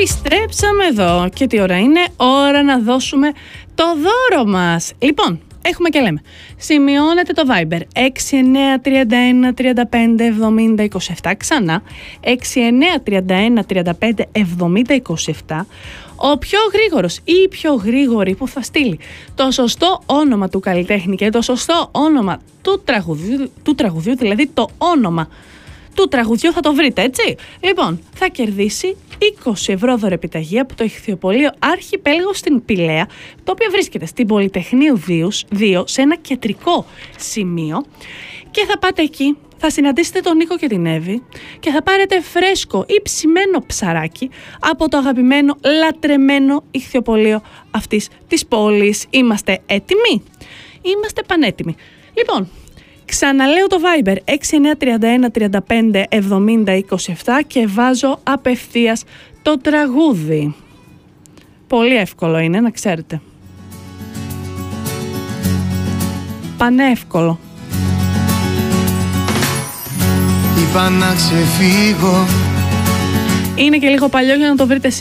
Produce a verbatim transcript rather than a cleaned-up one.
Επιστρέψαμε εδώ και τι ώρα είναι? Ώρα να δώσουμε το δώρο μας. Λοιπόν, έχουμε και λέμε. Σημειώνετε το Viber έξι εννιά τρία ένα τρία πέντε εβδομήντα είκοσι επτά. Ξανά έξι εννιά τρία ένα τρία πέντε εβδομήντα είκοσι επτά. Ο πιο γρήγορος ή η πιο γρήγορη που θα στείλει το σωστό όνομα του καλλιτέχνη και το σωστό όνομα του τραγουδιού, του τραγουδιού, δηλαδή το όνομα του τραγουδιού θα το βρείτε, έτσι. Λοιπόν, θα κερδίσει είκοσι ευρώ δωρεπιταγή από το ηχθειοπωλείο Αρχιπέλαγος στην Πηλαία, το οποίο βρίσκεται στην Πολυτεχνείου δύο, σε ένα κεντρικό σημείο, και θα πάτε εκεί, θα συναντήσετε τον Νίκο και την Εύη και θα πάρετε φρέσκο ή ψημένο ψαράκι από το αγαπημένο, λατρεμένο ηχθειοπωλείο αυτής της πόλης. Είμαστε έτοιμοι? Είμαστε πανέτοιμοι. Λοιπόν, ξαναλέω το Viber έξι εννιά τρία ένα τρία πέντε εβδομήντα είκοσι επτά και βάζω απευθείας το τραγούδι. Πολύ εύκολο είναι, να ξέρετε. Πανεύκολο. Είπα να ξεφύγω. Είναι και λίγο παλιό για να το βρείτε